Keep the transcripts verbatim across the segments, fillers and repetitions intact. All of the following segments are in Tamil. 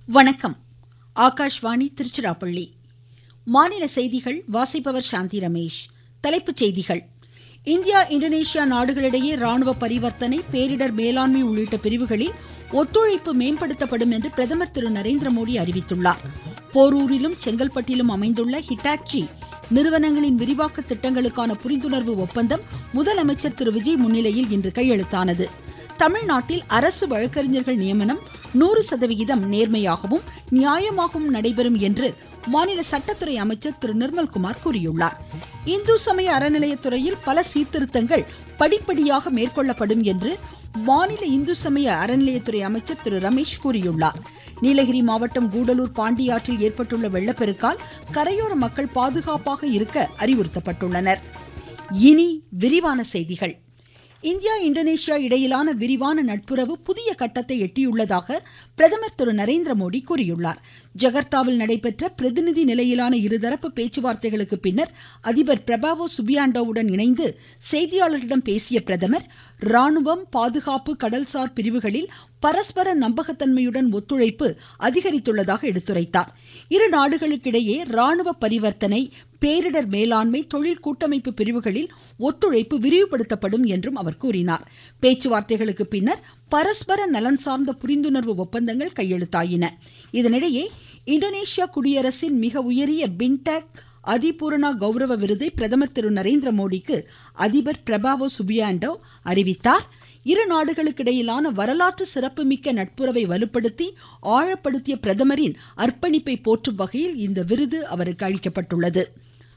வணக்கம். ஆகாஷ்வாணி திருச்சிராப்பள்ளி. மாநில செய்திகள் வாசிப்பவர் சாந்தி ரமேஷ். தலைப்புச் செய்திகள். இந்தியா இந்தோனேஷியா நாடுகளிடையே ராணுவ பரிவர்த்தனை, பேரிடர் மேலாண்மை உள்ளிட்ட பிரிவுகளில் ஒத்துழைப்பு மேம்படுத்தப்படும் என்று பிரதமர் திரு நரேந்திர மோடி அறிவித்துள்ளார். போரூரிலும் செங்கல்பட்டிலும் அமைந்துள்ள ஹிட்டாச்சி நிறுவனங்களின் விரிவாக்க திட்டங்களுக்கான புரிந்துணர்வு ஒப்பந்தம் முதலமைச்சர் திரு விஜய் முன்னிலையில் இன்று கையெழுத்தானது. தமிழ்நாட்டில் அரசு வழக்கறிஞர்கள் நியமனம் நூறு சதவிகிதம் நேர்மையாகவும் நியாயமாகவும் நடைபெறும் என்று மாநில சட்டத்துறை அமைச்சர் திரு நிர்மல்குமார் கூறியுள்ளார். இந்து சமய அறநிலையத்துறையில் பல சீர்திருத்தங்கள் படிப்படியாக மேற்கொள்ளப்படும் என்று மாநில இந்து சமய அறநிலையத்துறை அமைச்சர் திரு ரமேஷ் கூறியுள்ளார். நீலகிரி மாவட்டம் கூடலூர் பாண்டியாற்றில் ஏற்பட்டுள்ள வெள்ளப்பெருக்கால் கரையோர மக்கள் பாதுகாப்பாக இருக்க அறிவுறுத்தப்பட்டுள்ளனர். இனி விரிவான செய்திகள். இந்தியா இந்தோனேஷியா இடையிலான விரிவான நட்புறவு புதிய கட்டத்தை எட்டியுள்ளதாக பிரதமர் திரு நரேந்திர மோடி கூறியுள்ளார். ஜகர்த்தாவில் நடைபெற்ற பிரதிநிதி நிலையிலான இருதரப்பு பேச்சுவார்த்தைகளுக்கு பின்னர் அதிபர் பிரபாவோ சுபியாண்டோவுடன் இணைந்து செய்தியாளர்களிடம் பேசிய பிரதமர், ராணுவம், பாதுகாப்பு, கடல்சார் பிரிவுகளில் பரஸ்பர நம்பகத்தன்மையுடன் ஒத்துழைப்பு அதிகரித்துள்ளதாக எடுத்துரைத்தார். இரு நாடுகளுக்கிடையே ராணுவ பரிவர்த்தனை, பேரிடர் மேலாண்மை, தொழில் கூட்டமைப்பு பிரிவுகளில் ஒத்துழைப்பு விரிவுபடுத்தப்படும் என்றும் அவர் கூறினார். பேச்சுவார்த்தைகளுக்கு பின்னர் பரஸ்பர நலன் சார்ந்த புரிந்துணர்வு ஒப்பந்தங்கள் கையெழுத்தாயின. இதனிடையே இந்தோனேஷியா குடியரசின் மிக உயரிய பின்டெக் அதிபூரணா கௌரவ விருதை பிரதமர் திரு நரேந்திர மோடிக்கு அதிபர் பிரபாவோ சுபியாண்டோ அறிவித்தார். இரு நாடுகளுக்கிடையிலான வரலாற்று சிறப்புமிக்க நட்புறவை வலுப்படுத்தி ஆழப்படுத்திய பிரதமரின் அர்ப்பணிப்பை போற்றும் வகையில் இந்த விருது அவருக்கு அளிக்கப்பட்டுள்ளது.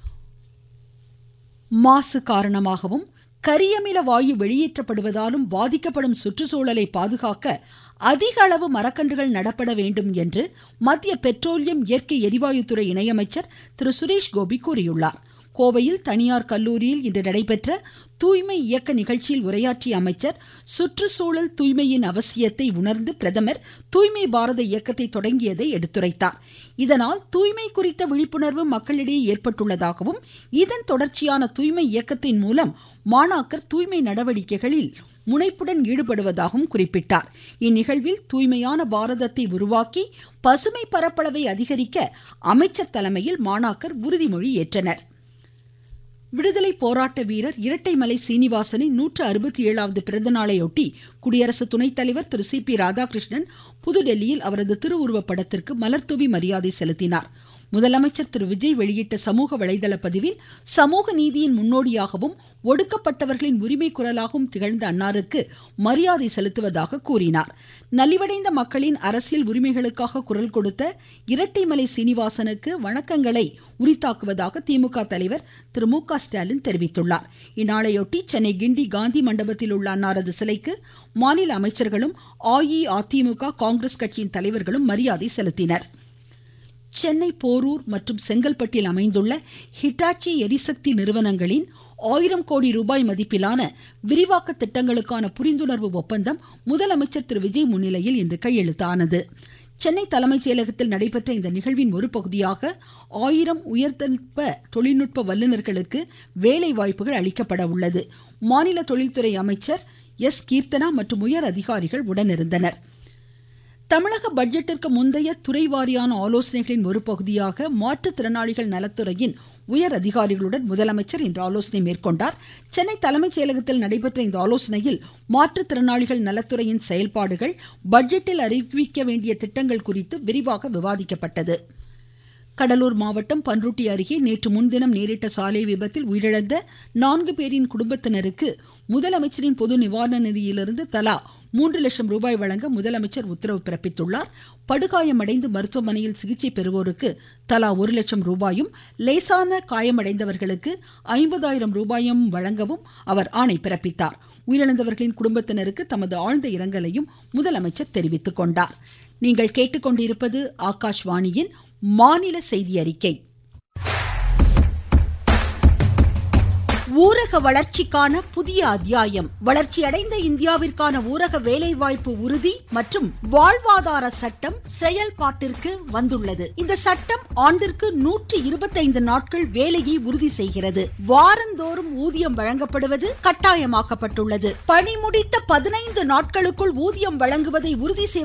மாசு காரணமாகவும் கரியமில வாயு வெளியேற்றப்படுவதாலும் பாதிக்கப்படும் சுற்றுச்சூழலை பாதுகாக்க அதிக அளவு மரக்கன்றுகள் நடப்பட வேண்டும் என்று மத்திய பெட்ரோலியம், இயற்கை எரிவாயுத்துறை இணையமைச்சர் திரு சுரேஷ் கோபி கூறியுள்ளார். கோவையில் தனியார் கல்லூரியில் இன்று நடைபெற்ற தூய்மை இயக்க நிகழ்ச்சியில் உரையாற்றிய அமைச்சர், சுற்றுச்சூழல் தூய்மையின் அவசியத்தை உணர்ந்து பிரதமர் தூய்மை பாரத இயக்கத்தை தொடங்கியதை எடுத்துரைத்தார். இதனால் தூய்மை குறித்த விழிப்புணர்வு மக்களிடையே ஏற்பட்டுள்ளதாகவும், இதன் தொடர்ச்சியான தூய்மை இயக்கத்தின் மூலம் மாணாக்கர் தூய்மை நடவடிக்கைகளில் முனைப்புடன் ஈடுபடுவதாகவும் குறிப்பிட்டார். இந்நிகழ்வில் தூய்மையான பாரதத்தை உருவாக்கி பசுமை பரப்பளவை அதிகரிக்க அமைச்சர் தலைமையில் மாணாக்கர் உறுதிமொழி ஏற்றனர். விடுதலை போராட்ட வீரர் இரட்டைமலை சீனிவாசனின் நூற்று அறுபத்தி ஏழாவது பிறந்த நாளையொட்டி குடியரசு துணைத் தலைவர் திரு சி பி ராதாகிருஷ்ணன் புதுடெல்லியில் அவரது திருவுருவ படத்திற்கு மலர்தூவி மரியாதை செலுத்தினார். முதலமைச்சர் திரு விஜய் வெளியிட்ட சமூக வலைதள பதிவில், சமூக நீதியின் முன்னோடியாகவும் ஒடுக்கப்பட்டவர்களின் உரிமை குரலாகவும் திகழ்ந்த அன்னாருக்கு மரியாதை செலுத்துவதாக கூறினார். நலிவடைந்த மக்களின் அரசியல் உரிமைகளுக்காக குரல் கொடுத்த இரட்டைமலை சீனிவாசனுக்கு வணக்கங்களை உரித்தாக்குவதாக திமுக தலைவர் திரு மு க ஸ்டாலின் தெரிவித்துள்ளார். இந்நாளையொட்டி சென்னை கிண்டி காந்தி மண்டபத்தில் உள்ள அன்னாரது சிலைக்கு மாநில அமைச்சர்களும் அஇஅதிமுக, காங்கிரஸ் கட்சியின் தலைவர்களும் மரியாதை செலுத்தினர். சென்னை போரூர் மற்றும் செங்கல்பட்டில் அமைந்துள்ள ஹிட்டாச்சி எரிசக்தி நிறுவனங்களின் ஆயிரம் கோடி ரூபாய் மதிப்பிலான விரிவாக்க திட்டங்களுக்கான புரிந்துணர்வு ஒப்பந்தம் முதலமைச்சர் திரு விஜய் முன்னிலையில் இன்று கையெழுத்தானது. சென்னை தலைமைச் செயலகத்தில் நடைபெற்ற இந்த நிகழ்வின் ஒரு பகுதியாக ஆயிரம் உயர்தொழில்நுட்ப தொழில்நுட்ப வல்லுநர்களுக்கு வேலை வாய்ப்புகள் அளிக்கப்பட உள்ளது. மாநில தொழில்துறை அமைச்சர் எஸ் கீர்த்தனா மற்றும் உயர் அதிகாரிகள் உடனிருந்தனர். தமிழக பட்ஜெட்டிற்கு முந்தைய துறை வாரியான ஆலோசனைகளின் ஒரு பகுதியாக மாற்றுத்திறனாளிகள் நலத்துறையின் உயர் அதிகாரிகளுடன் முதலமைச்சர் இன்று ஆலோசனை மேற்கொண்டார். சென்னை தலைமைச் செயலகத்தில் நடைபெற்ற இந்த ஆலோசனையில் மாற்றுத்திறனாளிகள் நலத்துறையின் செயல்பாடுகள், பட்ஜெட்டில் அறிவிக்க வேண்டிய திட்டங்கள் குறித்து விரிவாக விவாதிக்கப்பட்டது. கடலூர் மாவட்டம் பன்ருட்டி அருகே நேற்று முன்தினம் நேரிட்ட சாலை விபத்தில் உயிரிழந்த நான்கு பேரின் குடும்பத்தினருக்கு முதலமைச்சரின் பொது நிவாரண நிதியிலிருந்து தலா மூன்று லட்சம் ரூபாய் வழங்க முதலமைச்சர் உத்தரவு பிறப்பித்துள்ளார். படுகாயமடைந்து மருத்துவமனையில் சிகிச்சை பெறுவோருக்கு தலா ஒரு லட்சம் ரூபாயும், லேசான காயமடைந்தவர்களுக்கு ஐம்பதாயிரம் ரூபாயும் வழங்கவும் அவர் ஆணை பிறப்பித்தார். உயிரிழந்தவர்களின் குடும்பத்தினருக்கு தமது ஆழ்ந்த இரங்கலையும் முதலமைச்சர் தெரிவித்துக் கொண்டார். நீங்கள் கேட்டுக்கொண்டிருப்பது ஆகாஷ்வாணியின் மாநில செய்தி அறிக்கை. ஊரக வளர்ச்சிக்கான புதிய அத்தியாயம். வளர்ச்சியடைந்த இந்தியாவிற்கான ஊரக வேலைவாய்ப்பு உறுதி மற்றும் வாழ்வாதார சட்டம் செயல்பாட்டிற்கு வந்துள்ளது. இந்த சட்டம் ஆண்டிற்கு நூற்றி இருபத்தைந்து நாட்கள் வேலையை உறுதி செய்கிறது. வாரந்தோறும் ஊதியம் வழங்கப்படுவது கட்டாயமாக்கப்பட்டுள்ளது. பணி முடித்த பதினைந்து நாட்களுக்குள் ஊதியம் வழங்குவதை உறுதி செய்வது